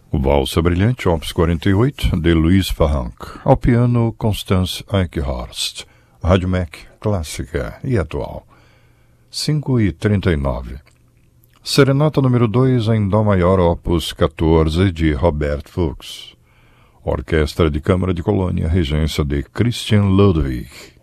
Valsa Brilhante, Opus 48, de Louis Farranc. Ao piano, Constance Eichhorst. Rádio MEC, clássica e atual. 5h39. Serenata número 2 em Dó maior, Opus 14, de Robert Fuchs. Orquestra de Câmara de Colônia, regência de Christian Ludwig.